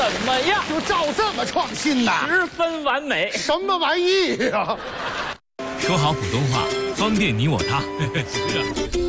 么样？ 就照这么创新呐 ？10分完美。 什么玩意呀？ 说好普通话，方便你我他。是啊。